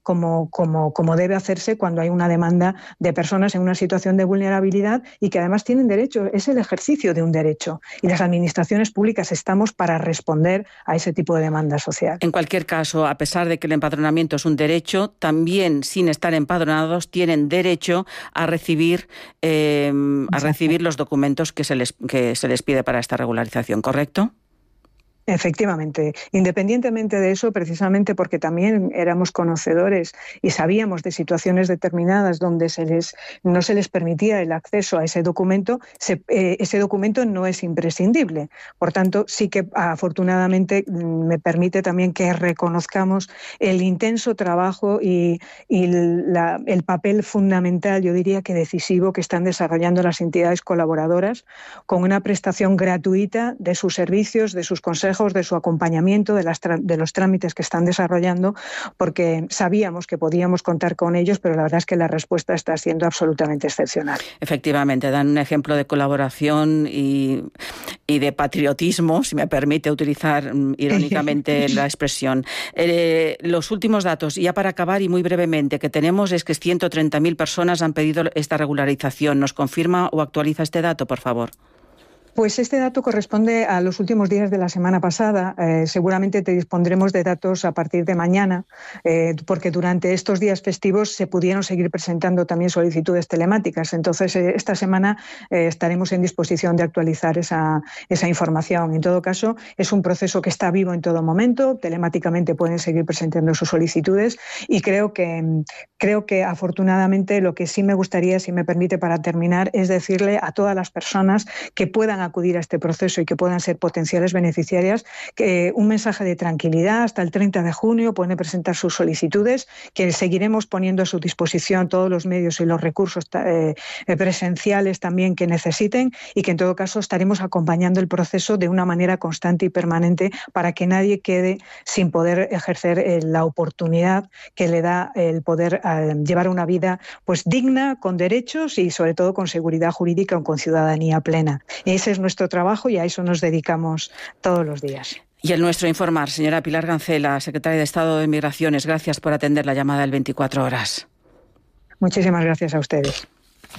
como, como, como debe hacerse cuando hay una demanda de personas en una situación de vulnerabilidad y que además tienen derecho. Es el ejercicio de un derecho y las administraciones públicas estamos para responder a ese tipo de demanda social. En cualquier caso, a pesar de que el empadronamiento es un derecho, también sin estar empadronados tienen derecho a recibir, eh, a recibir los documentos que se les, que se les pide para esta regularización, ¿correcto? Efectivamente, independientemente de eso, precisamente porque también éramos conocedores y sabíamos de situaciones determinadas donde se les, no se les permitía el acceso a ese documento, se, eh, ese documento no es imprescindible. Por tanto, sí que afortunadamente me permite también que reconozcamos el intenso trabajo y, y la, el papel fundamental, yo diría que decisivo, que están desarrollando las entidades colaboradoras con una prestación gratuita de sus servicios, de sus consejos, de su acompañamiento, de, las de los trámites que están desarrollando, porque sabíamos que podíamos contar con ellos, pero la verdad es que la respuesta está siendo absolutamente excepcional. Efectivamente, dan un ejemplo de colaboración y, y de patriotismo, si me permite utilizar irónicamente la expresión. Eh, los últimos datos, ya para acabar y muy brevemente, que tenemos es que ciento treinta mil personas han pedido esta regularización. ¿Nos confirma o actualiza este dato, por favor? Pues este dato corresponde a los últimos días de la semana pasada. Eh, seguramente te dispondremos de datos a partir de mañana, eh, porque durante estos días festivos se pudieron seguir presentando también solicitudes telemáticas. Entonces, eh, esta semana eh, estaremos en disposición de actualizar esa, esa información. En todo caso, es un proceso que está vivo en todo momento. Telemáticamente pueden seguir presentando sus solicitudes y creo que, creo que afortunadamente lo que sí me gustaría, si me permite para terminar, es decirle a todas las personas que puedan acudir a este proceso y que puedan ser potenciales beneficiarias, que un mensaje de tranquilidad. Hasta el treinta de junio pueden presentar sus solicitudes, que seguiremos poniendo a su disposición todos los medios y los recursos eh, presenciales también que necesiten, y que en todo caso estaremos acompañando el proceso de una manera constante y permanente para que nadie quede sin poder ejercer eh, la oportunidad que le da el poder eh, llevar una vida pues digna, con derechos y sobre todo con seguridad jurídica o con ciudadanía plena. Ese es nuestro trabajo y a eso nos dedicamos todos los días. Y el nuestro informar, señora Pilar Gancela, secretaria de Estado de Migraciones, gracias por atender la llamada del veinticuatro horas. Muchísimas gracias a ustedes.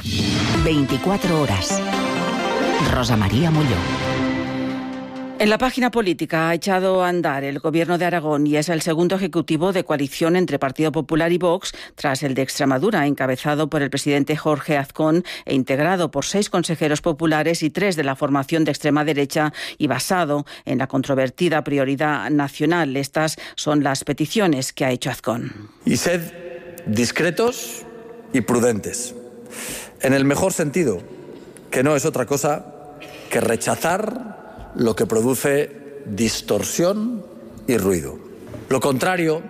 veinticuatro horas. Rosa María Molló. En la página política ha echado a andar el Gobierno de Aragón y es el segundo ejecutivo de coalición entre Partido Popular y Vox tras el de Extremadura, encabezado por el presidente Jorge Azcón e integrado por seis consejeros populares y tres de la formación de extrema derecha y basado en la controvertida prioridad nacional. Estas son las peticiones que ha hecho Azcón. Y sed discretos y prudentes, en el mejor sentido, que no es otra cosa que rechazar lo que produce distorsión y ruido. Lo contrario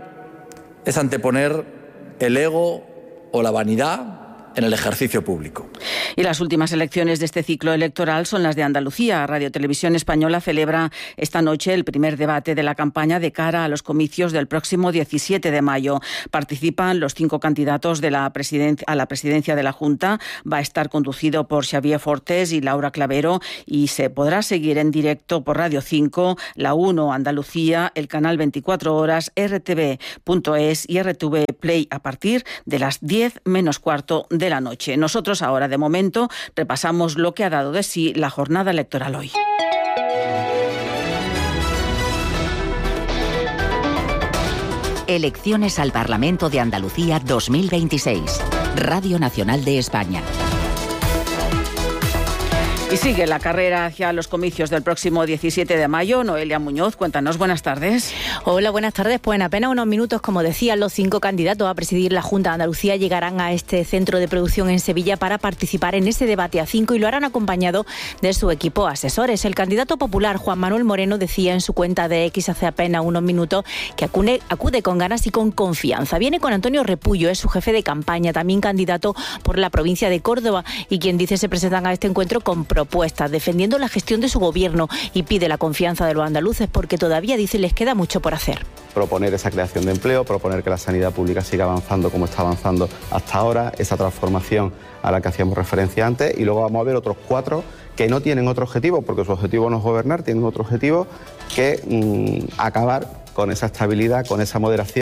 es anteponer el ego o la vanidad en el ejercicio público. Y las últimas elecciones de este ciclo electoral son las de Andalucía. Radio Televisión Española celebra esta noche el primer debate de la campaña de cara a los comicios del próximo diecisiete de mayo. Participan los cinco candidatos de la presiden- a la presidencia de la Junta. Va a estar conducido por Xavier Fortés y Laura Clavero y se podrá seguir en directo por Radio cinco, La uno Andalucía, el canal veinticuatro horas, R T V punto es y R T V Play a partir de las diez menos cuarto de la noche. Nosotros ahora, de momento, repasamos lo que ha dado de sí la jornada electoral hoy. Elecciones al Parlamento de Andalucía dos mil veintiséis. Radio Nacional de España. Y sigue la carrera hacia los comicios del próximo diecisiete de mayo. Noelia Muñoz, cuéntanos, buenas tardes. Hola, buenas tardes. Pues en apenas unos minutos, como decían, los cinco candidatos a presidir la Junta de Andalucía llegarán a este centro de producción en Sevilla para participar en ese debate a cinco y lo harán acompañado de su equipo asesores. El candidato popular Juan Manuel Moreno decía en su cuenta de X hace apenas unos minutos que acude, acude con ganas y con confianza. Viene con Antonio Repullo, es su jefe de campaña, también candidato por la provincia de Córdoba y quien dice se presentan a este encuentro con propuestas, defendiendo la gestión de su gobierno y pide la confianza de los andaluces porque todavía, dice, les queda mucho por hacer. Proponer esa creación de empleo, proponer que la sanidad pública siga avanzando como está avanzando hasta ahora, esa transformación a la que hacíamos referencia antes, y luego vamos a ver otros cuatro que no tienen otro objetivo, porque su objetivo no es gobernar, tienen otro objetivo que mmm, acabar con esa estabilidad, con esa moderación.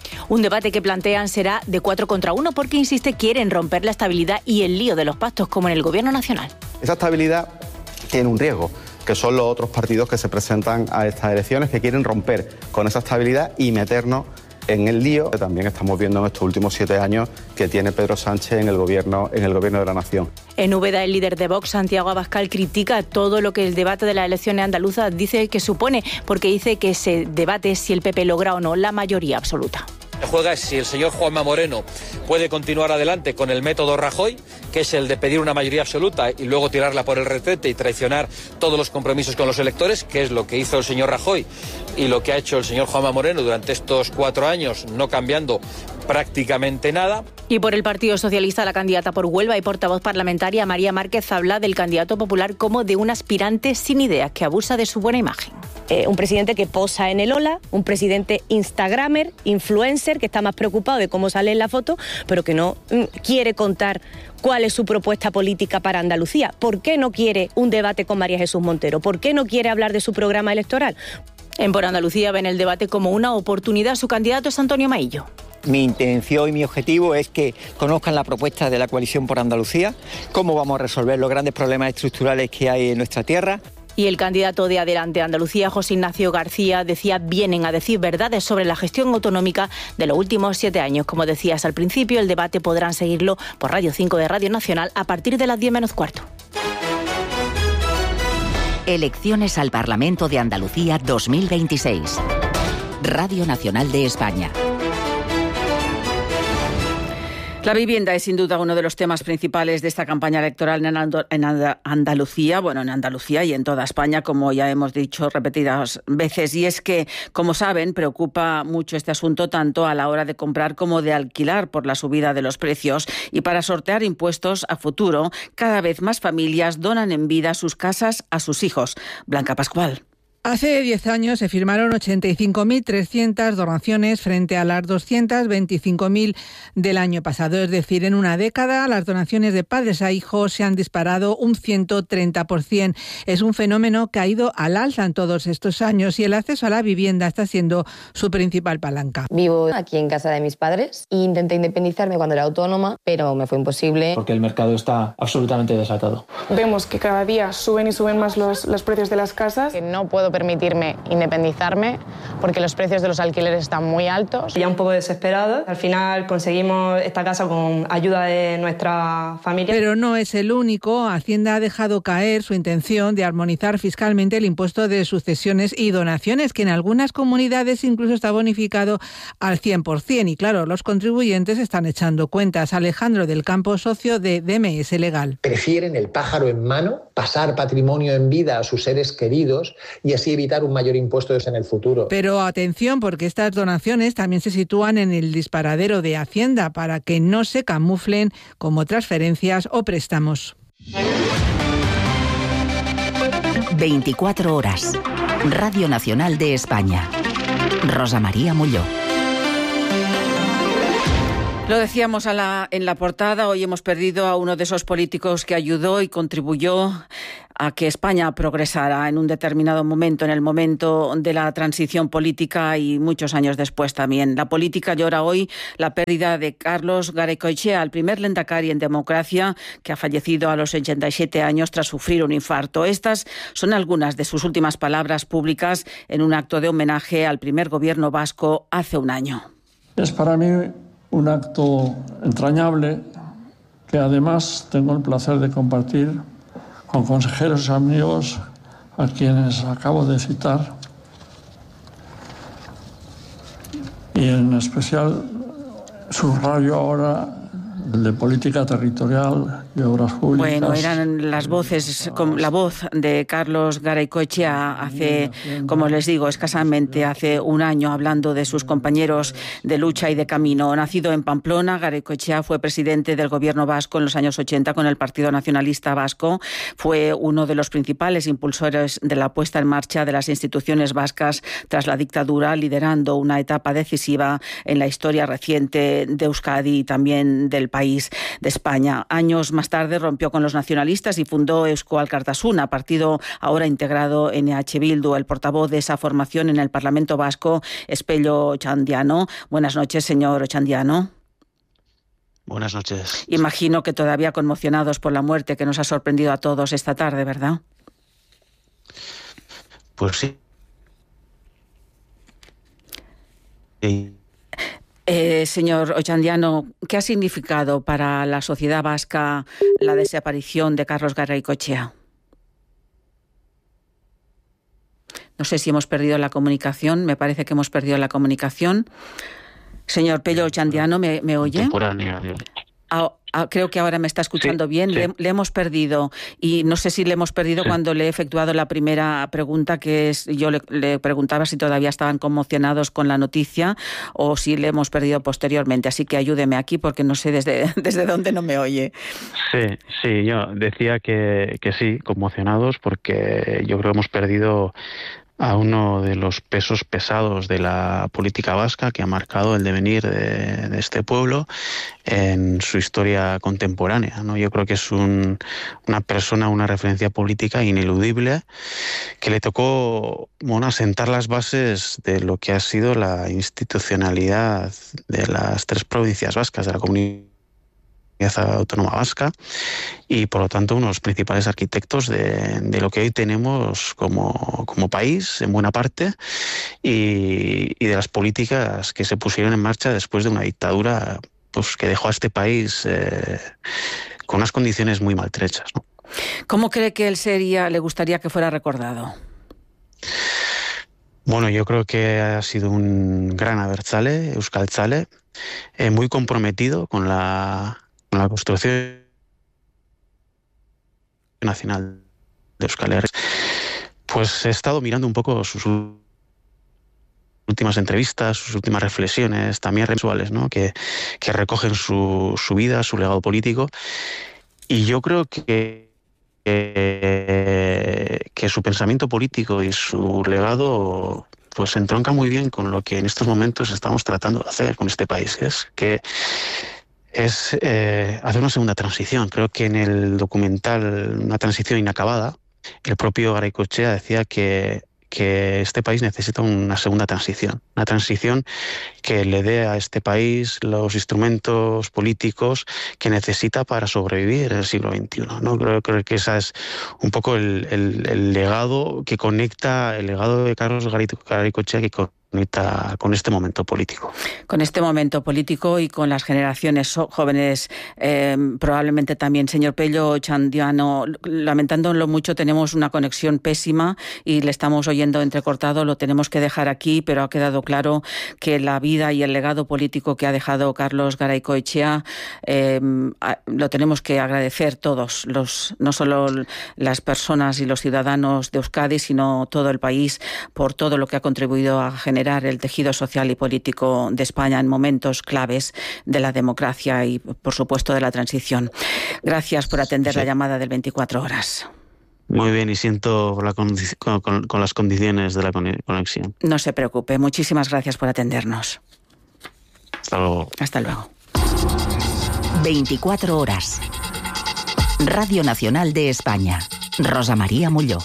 Un debate que plantean será de cuatro contra uno porque, insiste, quieren romper la estabilidad y el lío de los pactos como en el Gobierno nacional. Esa estabilidad tiene un riesgo, que son los otros partidos que se presentan a estas elecciones, que quieren romper con esa estabilidad y meternos en el lío que también estamos viendo en estos últimos siete años que tiene Pedro Sánchez en el gobierno, en el gobierno de la nación. En Úbeda, el líder de Vox, Santiago Abascal, critica todo lo que el debate de las elecciones andaluzas dice que supone, porque dice que se debate si el P P logra o no la mayoría absoluta. Juega si el señor Juanma Moreno puede continuar adelante con el método Rajoy, que es el de pedir una mayoría absoluta y luego tirarla por el retrete y traicionar todos los compromisos con los electores, que es lo que hizo el señor Rajoy y lo que ha hecho el señor Juanma Moreno durante estos cuatro años, no cambiando prácticamente nada. Y por el Partido Socialista, la candidata por Huelva y portavoz parlamentaria María Márquez habla del candidato popular como de un aspirante sin ideas que abusa de su buena imagen. Eh, un presidente que posa en el Ola, un presidente instagramer, influencer, que está más preocupado de cómo sale en la foto, pero que no mm, quiere contar cuál es su propuesta política para Andalucía. ¿Por qué no quiere un debate con María Jesús Montero? ¿Por qué no quiere hablar de su programa electoral? En Por Andalucía ven el debate como una oportunidad. Su candidato es Antonio Maillo. Mi intención y mi objetivo es que conozcan la propuesta de la Coalición por Andalucía, cómo vamos a resolver los grandes problemas estructurales que hay en nuestra tierra. Y el candidato de Adelante Andalucía, José Ignacio García, decía: vienen a decir verdades sobre la gestión autonómica de los últimos siete años. Como decías al principio, el debate podrán seguirlo por Radio cinco de Radio Nacional a partir de las diez menos cuarto. Elecciones al Parlamento de Andalucía dos mil veintiséis. Radio Nacional de España. La vivienda es sin duda uno de los temas principales de esta campaña electoral en Andalucía, bueno, en Andalucía y en toda España, como ya hemos dicho repetidas veces. Y es que, como saben, preocupa mucho este asunto tanto a la hora de comprar como de alquilar por la subida de los precios. Y para sortear impuestos a futuro, cada vez más familias donan en vida sus casas a sus hijos. Blanca Pascual. Hace diez años se firmaron ochenta y cinco mil trescientas donaciones frente a las doscientas veinticinco mil del año pasado. Es decir, en una década las donaciones de padres a hijos se han disparado un ciento treinta por ciento. Es un fenómeno que ha ido al alza en todos estos años y el acceso a la vivienda está siendo su principal palanca. Vivo aquí en casa de mis padres e intenté independizarme cuando era autónoma, pero me fue imposible. Porque el mercado está absolutamente desatado. Vemos que cada día suben y suben más los, los precios de las casas. Que no puedo permitirme independizarme porque los precios de los alquileres están muy altos. Ya un poco desesperado. Al final conseguimos esta casa con ayuda de nuestra familia. Pero no es el único. Hacienda ha dejado caer su intención de armonizar fiscalmente el impuesto de sucesiones y donaciones, que en algunas comunidades incluso está bonificado al cien por ciento. Y claro, los contribuyentes están echando cuentas. Alejandro del Campo, socio de D M S Legal. Prefieren el pájaro en mano, pasar patrimonio en vida a sus seres queridos y así evitar un mayor impuesto en el futuro. Pero atención, porque estas donaciones también se sitúan en el disparadero de Hacienda para que no se camuflen como transferencias o préstamos. veinticuatro horas. Radio Nacional de España. Rosa María Molló. Lo decíamos a la, en la portada, hoy hemos perdido a uno de esos políticos que ayudó y contribuyó a que España progresara en un determinado momento, en el momento de la transición política y muchos años después también. La política llora hoy la pérdida de Carlos Garaikoetxea, el primer lehendakari en democracia que ha fallecido a los ochenta y siete años tras sufrir un infarto. Estas son algunas de sus últimas palabras públicas en un acto de homenaje al primer gobierno vasco hace un año. Es para mí un acto entrañable que además tengo el placer de compartir con consejeros y amigos a quienes acabo de citar y en especial subrayo ahora el de política territorial y obras públicas. Bueno, eran las voces, la voz de Carlos Garaikoetxea hace, como les digo, escasamente hace un año, hablando de sus compañeros de lucha y de camino. Nacido en Pamplona, Garaikoetxea fue presidente del gobierno vasco en los años ochenta con el Partido Nacionalista Vasco. Fue uno de los principales impulsores de la puesta en marcha de las instituciones vascas tras la dictadura, liderando una etapa decisiva en la historia reciente de Euskadi y también del del país de España. Años más tarde rompió con los nacionalistas y fundó Eusko Alkartasuna, partido ahora integrado en E H Bildu. El portavoz de esa formación en el Parlamento Vasco es Pello Otxandiano. Buenas noches, señor Otxandiano. Buenas noches. Imagino que todavía conmocionados por la muerte que nos ha sorprendido a todos esta tarde, ¿verdad? Pues sí. Sí. Eh, señor Otxandiano, ¿qué ha significado para la sociedad vasca la desaparición de Carlos Garaikoetxea? No sé si hemos perdido la comunicación, me parece que hemos perdido la comunicación. Señor Pello Otxandiano, ¿me, me oye? Ah, ah, creo que ahora me está escuchando sí, bien. Sí. Le, le hemos perdido y no sé si le hemos perdido sí. cuando le he efectuado la primera pregunta, que es yo le, le preguntaba si todavía estaban conmocionados con la noticia o si le hemos perdido posteriormente. Así que ayúdeme aquí porque no sé desde, desde dónde no me oye. Sí, sí, yo decía que, que sí, conmocionados porque yo creo que hemos perdido a uno de los pesos pesados de la política vasca que ha marcado el devenir de, de este pueblo en su historia contemporánea, ¿no? Yo creo que es un, una persona, una referencia política ineludible que le tocó, bueno, asentar las bases de lo que ha sido la institucionalidad de las tres provincias vascas, de la comunidad autónoma vasca, y por lo tanto uno de los principales arquitectos de, de lo que hoy tenemos como, como país en buena parte y, y de las políticas que se pusieron en marcha después de una dictadura pues que dejó a este país eh, con unas condiciones muy maltrechas, ¿no? ¿Cómo cree que él sería, le gustaría que fuera recordado? Bueno, yo creo que ha sido un gran abertzale, euskaltzale, eh, muy comprometido con la con la construcción nacional de Euskal Herria. Pues he estado mirando un poco sus últimas entrevistas, sus últimas reflexiones, también visuales, ¿no? que, que recogen su, su vida, su legado político, y yo creo que, que, que su pensamiento político y su legado pues entronca muy bien con lo que en estos momentos estamos tratando de hacer con este país, es que es eh, hacer una segunda transición. Creo que en el documental Una transición inacabada, el propio Garaikoetxea decía que, que este país necesita una segunda transición, una transición que le dé a este país los instrumentos políticos que necesita para sobrevivir en el siglo veintiuno, ¿no? Creo, creo que ese es un poco el, el, el legado que conecta, el legado de Carlos Garaikoetxea que conecta con este momento político. Con este momento político y con las generaciones jóvenes, eh, probablemente también. Señor Pello Otxandiano, lamentándolo mucho, tenemos una conexión pésima y le estamos oyendo entrecortado, lo tenemos que dejar aquí, pero ha quedado claro que la vida y el legado político que ha dejado Carlos Garaikoetxea eh, lo tenemos que agradecer todos, los, no solo las personas y los ciudadanos de Euskadi, sino todo el país, por todo lo que ha contribuido a generar el tejido social y político de España en momentos claves de la democracia y, por supuesto, de la transición. Gracias por atender sí. la llamada del veinticuatro horas. Muy bien, y siento la con, con, con las condiciones de la conexión. No se preocupe, muchísimas gracias por atendernos. Hasta luego. Hasta luego. veinticuatro horas. Radio Nacional de España. Rosa María Mulló.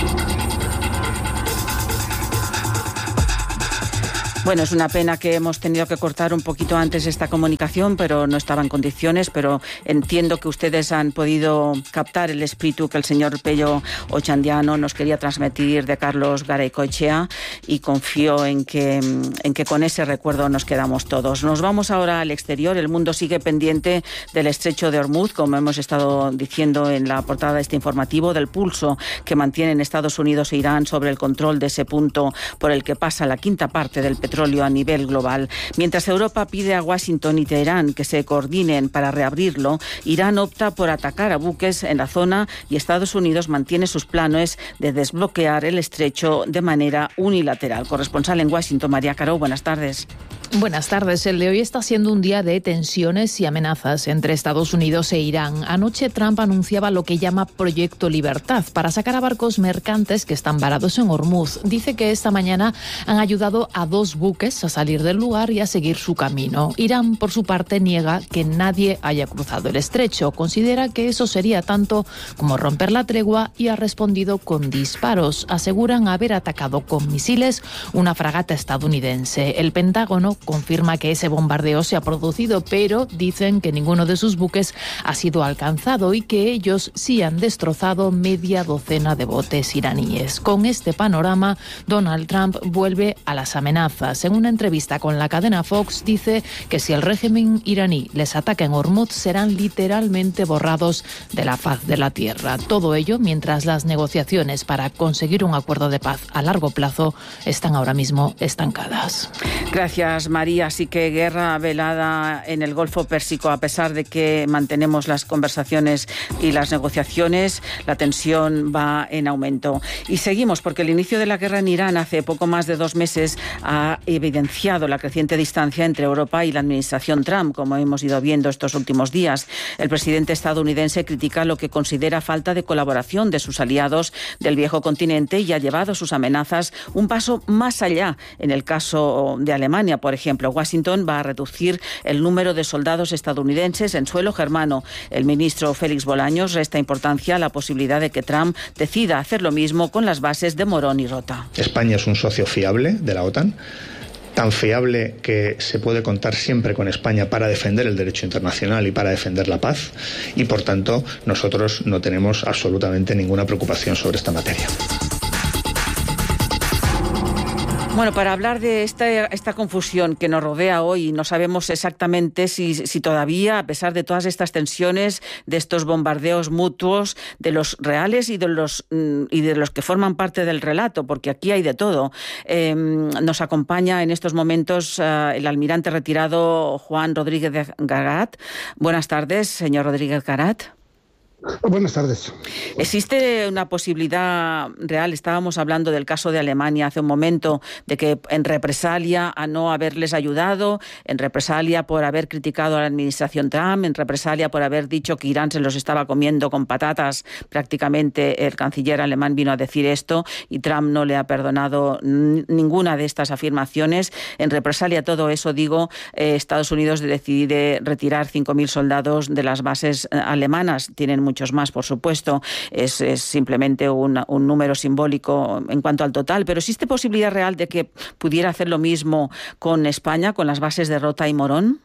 Bueno, es una pena que hemos tenido que cortar un poquito antes esta comunicación, pero no estaba en condiciones, pero entiendo que ustedes han podido captar el espíritu que el señor Pello Otxandiano nos quería transmitir de Carlos Garaikoetxea y confío en que, en que con ese recuerdo nos quedamos todos. Nos vamos ahora al exterior. El mundo sigue pendiente del estrecho de Hormuz, como hemos estado diciendo en la portada de este informativo, del pulso que mantienen Estados Unidos e Irán sobre el control de ese punto por el que pasa la quinta parte del petróleo a nivel global. Mientras Europa pide a Washington y Teherán que se coordinen para reabrirlo, Irán opta por atacar a buques en la zona y Estados Unidos mantiene sus planes de desbloquear el estrecho de manera unilateral. Corresponsal en Washington, María Caro, buenas tardes. Buenas tardes. El de hoy está siendo un día de tensiones y amenazas entre Estados Unidos e Irán. Anoche Trump anunciaba lo que llama Proyecto Libertad para sacar a barcos mercantes que están varados en Hormuz. Dice que esta mañana han ayudado a dos buques a salir del lugar y a seguir su camino. Irán, por su parte, niega que nadie haya cruzado el estrecho. Considera que eso sería tanto como romper la tregua y ha respondido con disparos. Aseguran haber atacado con misiles una fragata estadounidense. El Pentágono confirma que ese bombardeo se ha producido, pero dicen que ninguno de sus buques ha sido alcanzado y que ellos sí han destrozado media docena de botes iraníes. Con este panorama, Donald Trump vuelve a las amenazas. En una entrevista con la cadena Fox, dice que si el régimen iraní les ataca en Hormuz, serán literalmente borrados de la faz de la tierra. Todo ello mientras las negociaciones para conseguir un acuerdo de paz a largo plazo están ahora mismo estancadas. Gracias, María. Sí que guerra velada en el Golfo Pérsico. A pesar de que mantenemos las conversaciones y las negociaciones, la tensión va en aumento. Y seguimos porque el inicio de la guerra en Irán hace poco más de dos meses ha evidenciado la creciente distancia entre Europa y la administración Trump, como hemos ido viendo estos últimos días. El presidente estadounidense critica lo que considera falta de colaboración de sus aliados del viejo continente y ha llevado sus amenazas un paso más allá. En el caso de Alemania, por ejemplo, Washington va a reducir el número de soldados estadounidenses en suelo germano. El ministro Félix Bolaños resta importancia a la posibilidad de que Trump decida hacer lo mismo con las bases de Morón y Rota. España es un socio fiable de la OTAN, tan fiable que se puede contar siempre con España para defender el derecho internacional y para defender la paz, y por tanto nosotros no tenemos absolutamente ninguna preocupación sobre esta materia. Bueno, para hablar de esta, esta confusión que nos rodea hoy, no sabemos exactamente si, si todavía, a pesar de todas estas tensiones, de estos bombardeos mutuos, de los reales y de los, y de los que forman parte del relato, porque aquí hay de todo. Eh, nos acompaña en estos momentos uh, el almirante retirado Juan Rodríguez Garat. Buenas tardes, señor Rodríguez Garat. Buenas tardes. ¿Existe una posibilidad real? Estábamos hablando del caso de Alemania hace un momento, de que en represalia a no haberles ayudado, en represalia por haber criticado a la administración Trump, en represalia por haber dicho que Irán se los estaba comiendo con patatas, prácticamente el canciller alemán vino a decir esto y Trump no le ha perdonado ninguna de estas afirmaciones. En represalia a todo eso, digo, eh, Estados Unidos decide retirar cinco mil soldados de las bases eh, alemanas. Tienen mucho muchos más, por supuesto, es, es simplemente un, un número simbólico en cuanto al total, pero ¿existe posibilidad real de que pudiera hacer lo mismo con España, con las bases de Rota y Morón?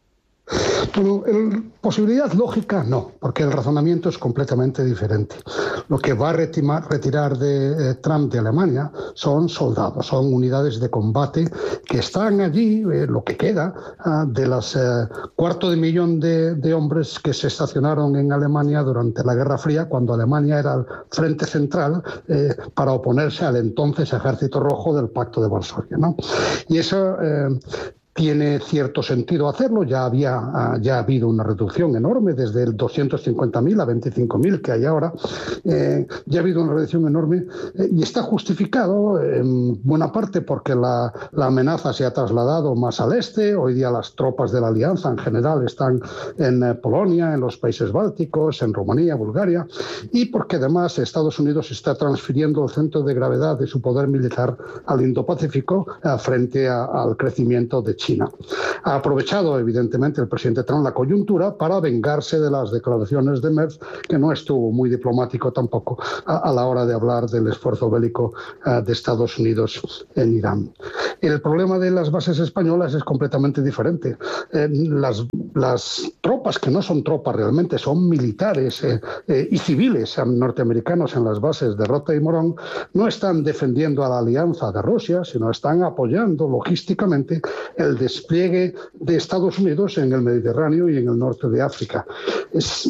Bueno, el, posibilidad lógica no, porque el razonamiento es completamente diferente. Lo que va a retimar, retirar de eh, Trump de Alemania son soldados, son unidades de combate que están allí, eh, lo que queda, uh, de las eh, cuarto de millón de, de hombres que se estacionaron en Alemania durante la Guerra Fría, cuando Alemania era el frente central eh, para oponerse al entonces Ejército Rojo del Pacto de Varsovia, ¿no? Y eso Eh, tiene cierto sentido hacerlo, ya había ya ha habido una reducción enorme desde el doscientos cincuenta mil a veinticinco mil que hay ahora, eh, ya ha habido una reducción enorme eh, y está justificado en buena parte porque la, la amenaza se ha trasladado más al este. Hoy día las tropas de la Alianza en general están en eh, Polonia, en los países bálticos, en Rumanía, Bulgaria, y porque además Estados Unidos está transfiriendo el centro de gravedad de su poder militar al Indo-Pacífico eh, frente a, al crecimiento de China. China. Ha aprovechado, evidentemente, el presidente Trump la coyuntura para vengarse de las declaraciones de Merz, que no estuvo muy diplomático tampoco a, a la hora de hablar del esfuerzo bélico uh, de Estados Unidos en Irán. El problema de las bases españolas es completamente diferente. Eh, las, las tropas, que no son tropas realmente, son militares eh, eh, y civiles norteamericanos en las bases de Rota y Morón, no están defendiendo a la alianza de Rusia, sino están apoyando logísticamente el despliegue de Estados Unidos en el Mediterráneo y en el norte de África. Es,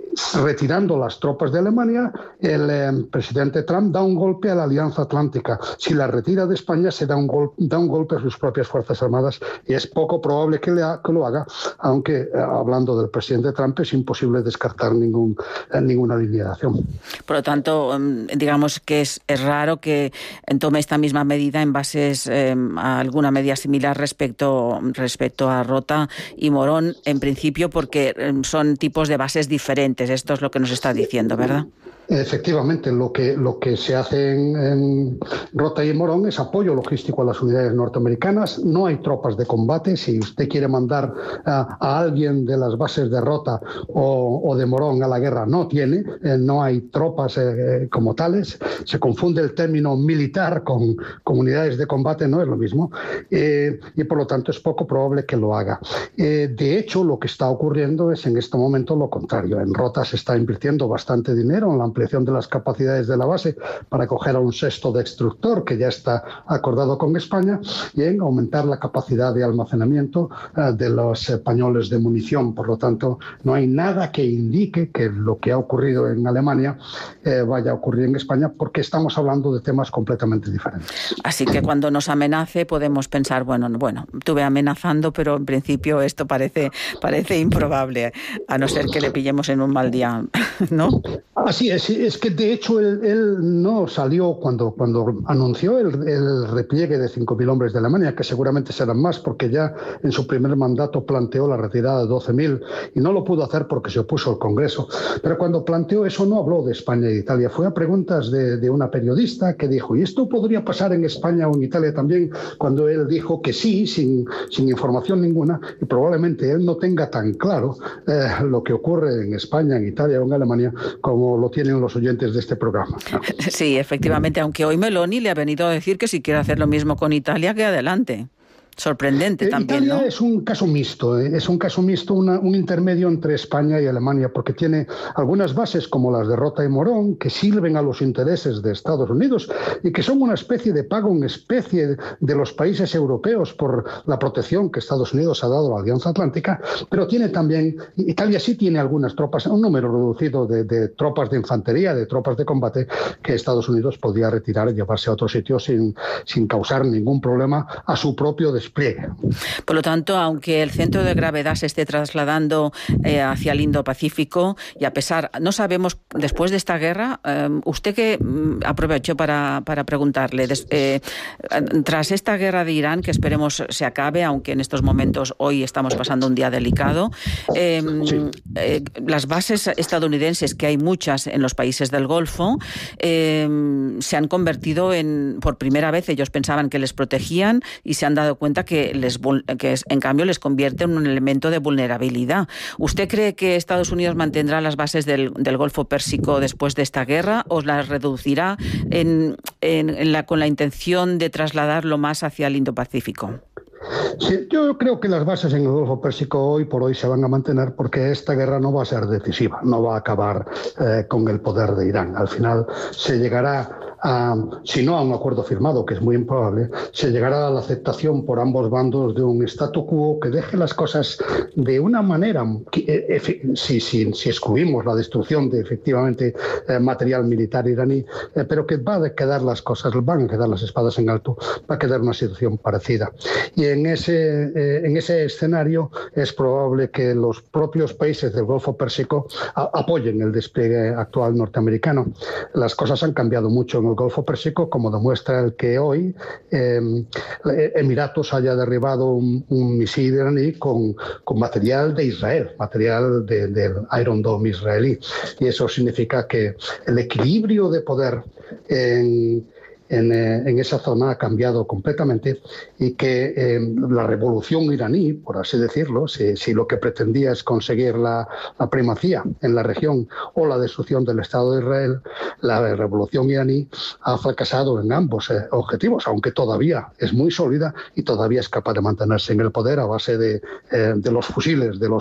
retirando las tropas de Alemania, el eh, presidente Trump da un golpe a la Alianza Atlántica. Si la retira de España, se da un, gol, da un golpe a sus propias Fuerzas Armadas y es poco probable que, le ha, que lo haga, aunque eh, hablando del presidente Trump es imposible descartar ningún, eh, ninguna línea de acción. Por lo tanto, digamos que es, es raro que tome esta misma medida en bases eh, a alguna medida similar respecto, respecto a Rota y Morón, en principio porque son tipos de bases diferentes. Esto es lo que nos está diciendo, ¿verdad? Efectivamente, lo que, lo que se hace en, en Rota y Morón es apoyo logístico a las unidades norteamericanas. No hay tropas de combate. Si usted quiere mandar a, a alguien de las bases de Rota o, o de Morón a la guerra, no tiene. Eh, no hay tropas eh, como tales. Se confunde el término militar con, con unidades de combate, no es lo mismo. Eh, y por lo tanto es poco probable que lo haga. Eh, de hecho, lo que está ocurriendo es en este momento lo contrario. En Rota se está invirtiendo bastante dinero en la ampliación de las capacidades de la base para coger a un sexto destructor que ya está acordado con España y en aumentar la capacidad de almacenamiento uh, de los españoles de munición. Por lo tanto, no hay nada que indique que lo que ha ocurrido en Alemania eh, vaya a ocurrir en España, porque estamos hablando de temas completamente diferentes. Así que cuando nos amenace podemos pensar, bueno, bueno, estuve amenazando, pero en principio esto parece, parece improbable, a no ser que le pillemos en un mal día, ¿no? Así es. Es que de hecho él, él no salió cuando, cuando anunció el, el repliegue de cinco mil hombres de Alemania, que seguramente serán más, porque ya en su primer mandato planteó la retirada de doce mil y no lo pudo hacer porque se opuso al Congreso. Pero cuando planteó eso no habló de España y de Italia. Fue a preguntas de, de una periodista que dijo, ¿y esto podría pasar en España o en Italia también? Cuando él dijo que sí, sin, sin información ninguna, y probablemente él no tenga tan claro eh, lo que ocurre en España, en Italia o en Alemania como lo tienen los oyentes de este programa. Sí, efectivamente, aunque hoy Meloni le ha venido a decir que si quiere hacer lo mismo con Italia, que adelante. Sorprendente también, Italia, ¿no? Es un caso mixto, ¿eh? es un caso mixto, una, un intermedio entre España y Alemania, porque tiene algunas bases como las de Rota y Morón que sirven a los intereses de Estados Unidos y que son una especie de pago en especie de los países europeos por la protección que Estados Unidos ha dado a la Alianza Atlántica, pero tiene también, Italia sí tiene algunas tropas, un número reducido de, de tropas de infantería, de tropas de combate que Estados Unidos podía retirar y llevarse a otro sitio sin, sin causar ningún problema a su propio despliegue. Por lo tanto, aunque el centro de gravedad se esté trasladando eh, hacia el Indo-Pacífico, y a pesar, no sabemos, después de esta guerra, eh, usted que mm, aprovecho para, para preguntarle, des, eh, tras esta guerra de Irán, que esperemos se acabe, aunque en estos momentos hoy estamos pasando un día delicado, eh, sí. eh, las bases estadounidenses, que hay muchas en los países del Golfo, eh, se han convertido en, por primera vez, ellos pensaban que les protegían y se han dado cuenta que, les, que en cambio les convierte en un elemento de vulnerabilidad. ¿Usted cree que Estados Unidos mantendrá las bases del, del Golfo Pérsico después de esta guerra o las reducirá en, en, en la, con la intención de trasladarlo más hacia el Indo-Pacífico? Sí, yo creo que las bases en el Golfo Pérsico hoy por hoy se van a mantener porque esta guerra no va a ser decisiva, no va a acabar eh, con el poder de Irán. Al final se llegará a, si no a un acuerdo firmado, que es muy improbable, se llegará a la aceptación por ambos bandos de un statu quo que deje las cosas de una manera, si, si, si excluimos la destrucción de efectivamente eh, material militar iraní, eh, pero que va a quedar las cosas, van a quedar las espadas en alto, va a quedar una situación parecida. Y en ese, eh, en ese escenario es probable que los propios países del Golfo Pérsico a, apoyen el despliegue actual norteamericano. Las cosas han cambiado mucho en el Golfo Pérsico, como demuestra el que hoy eh, Emiratos haya derribado un, un misil iraní con, con material de Israel, material de, del Iron Dome israelí. Y eso significa que el equilibrio de poder en En, eh, en esa zona ha cambiado completamente y que eh, la revolución iraní, por así decirlo, si, si lo que pretendía es conseguir la, la primacía en la región o la destrucción del Estado de Israel, la revolución iraní ha fracasado en ambos eh, objetivos, aunque todavía es muy sólida y todavía es capaz de mantenerse en el poder a base de, eh, de los fusiles, de los